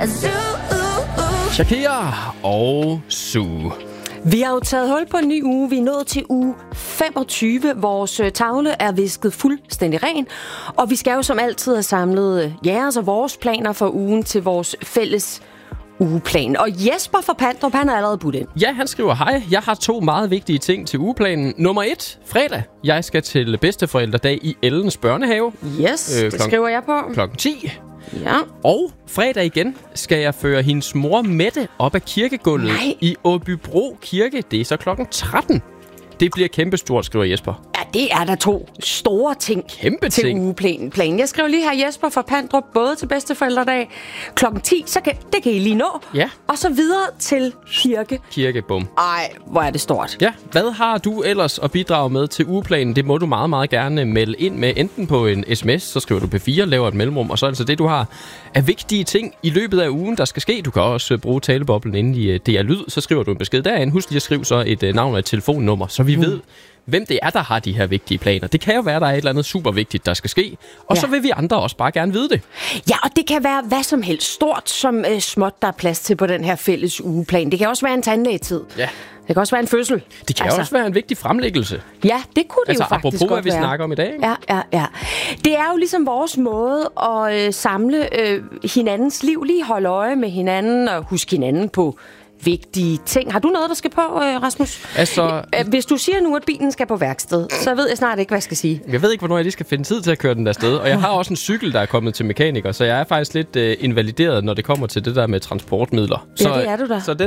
Shakira og Sue. Vi har jo taget hul på en ny uge. Vi er nået til uge 25. Vores tavle er visket fuldstændig ren. Og vi skal jo som altid have samlet jeres og vores planer for ugen til vores fælles ugeplan. Og Jesper fra Pandrup, han har allerede budt ind. Ja, han skriver, hej, jeg har 2 meget vigtige ting til ugeplanen. Nummer 1, fredag. Jeg skal til bedsteforældredag i Ellens børnehave. Yes, det skriver jeg på. Klokken 10. Ja. Og fredag igen skal jeg føre hendes mor Mette op ad kirkegulvet i Åbybro Kirke. Det er så klokken 13. Det bliver kæmpestort, skriver Jesper. Ja, det er der 2 store ting til ugeplanen. Jeg skriver lige her, Jesper fra Pandrup, både til bedsteforældredag klokken 10, så det kan I lige nå. Ja. Og så videre til kirke. Bum. Ej, hvor er det stort. Ja, hvad har du ellers at bidrage med til ugeplanen? Det må du meget, meget gerne melde ind med, enten på en sms, så skriver du P4, laver et mellemrum, og så altså det, du har af vigtige ting i løbet af ugen, der skal ske. Du kan også bruge taleboblen inde i DR Lyd, så skriver du en besked derinde. Husk lige at skrive så et navn og et telefonnummer, så vi ved, hvem det er, der har de her vigtige planer. Det kan jo være, der er et eller andet super vigtigt, der skal ske. Og så vil vi andre også bare gerne vide det. Ja, og det kan være hvad som helst. Stort som småt, der er plads til på den her fælles ugeplan. Det kan også være en tandlægetid. Ja. Det kan også være en fødsel. Det kan også være en vigtig fremlæggelse. Ja, det kunne det jo faktisk apropos, godt være. Hvad vi snakker om i dag. Ikke? Ja. Det er jo ligesom vores måde at samle hinandens liv. Lige holde øje med hinanden og huske hinanden på vigtige ting. Har du noget, der skal på, Rasmus? Hvis du siger nu, at bilen skal på værksted, så ved jeg snart ikke, hvad jeg skal sige. Jeg ved ikke, hvornår jeg lige skal finde tid til at køre den der sted. Og jeg har også en cykel, der er kommet til mekaniker, så jeg er faktisk lidt invalideret, når det kommer til det der med transportmidler. Ja, det er du da. Så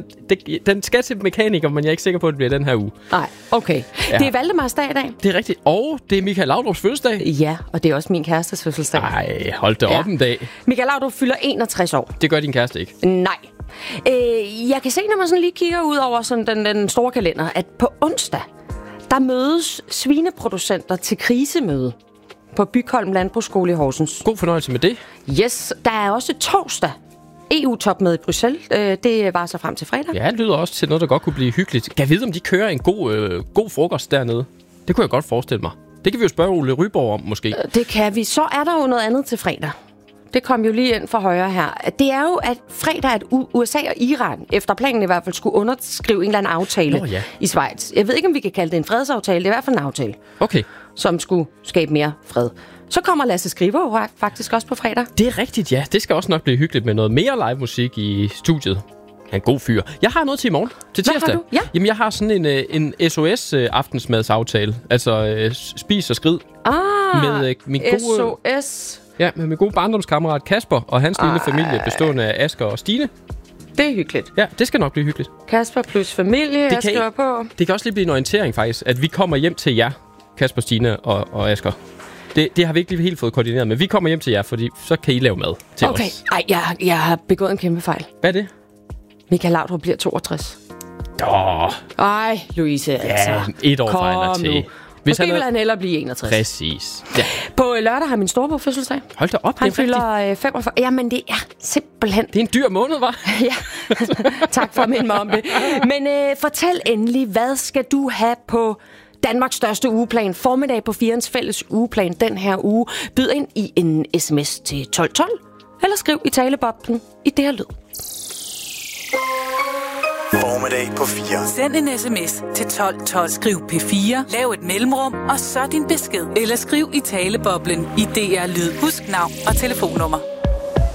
den skal til mekaniker, men jeg er ikke sikker på, at det bliver den her uge. Nej, okay. Ja. Det er Valdemars dag i dag. Det er rigtigt. Og det er Michael Laudrups fødselsdag. Ja, og det er også min kærestes fødselsdag. Nej, hold da op en dag. Michael Laudrup fylder 61 år. Det gør din kæreste ikke? Nej. Jeg kan se, når man sådan lige kigger ud over sådan den store kalender, at på onsdag, der mødes svineproducenter til krisemøde på Bygholm Landbrugsskole i Horsens. God fornøjelse med det. Yes, der er også torsdag EU-topmøde i Bruxelles. Det var så frem til fredag. Ja, det lyder også til noget, der godt kunne blive hyggeligt. Kan jeg vide, om de kører en god frokost dernede? Det kunne jeg godt forestille mig. Det kan vi jo spørge Ole Ryborg om, måske. Det kan vi. Så er der jo noget andet til fredag. Det kom jo lige ind fra højre her. Det er jo, at fredag, at USA og Iran, efter planen i hvert fald, skulle underskrive en eller anden aftale i Schweiz. Jeg ved ikke, om vi kan kalde det en fredsaftale. Det er i hvert fald en aftale, som skulle skabe mere fred. Så kommer Lasse Skriver faktisk også på fredag. Det er rigtigt, ja. Det skal også nok blive hyggeligt med noget mere live musik i studiet. Ja, en god fyr. Jeg har noget til i morgen. Til tirsdag. Hvad har du? Ja. Jamen, jeg har sådan en SOS aftensmadsaftale. Altså spis og skrid. Med min gode... SOS... Ja, med min gode barndomskammerat Kasper og hans lille familie bestående af Asger og Stine. Det er hyggeligt. Ja, det skal nok blive hyggeligt. Kasper plus familie, jeg skriver på. Det kan også lige blive en orientering faktisk, at vi kommer hjem til jer, Kasper, Stine og Asger. Det har vi ikke lige helt fået koordineret, men vi kommer hjem til jer, fordi så kan I lave mad til os. Okay, jeg har begået en kæmpe fejl. Hvad er det? Michael Laudrup bliver 62. Ej, Louise, ja, et år fejler til. Måske vil han hellere blive 61. Præcis. Ja. På lørdag har min storebror fødselsdag. Hold da op, han fylder 45. Jamen, det er simpelthen... Det er en dyr måned, hva'? Ja, tak for at minde mig om det. Men fortæl endelig, hvad skal du have på Danmarks største ugeplan? Formiddag på 4'ens fælles ugeplan den her uge. Byd ind i en sms til 1212, eller skriv i taleboblen i det her lyd. Formiddag på 4. Send en sms til 1212. Skriv P4, lav et mellemrum, og så din besked. Eller skriv i taleboblen i DR Lyd. Husk navn og telefonnummer.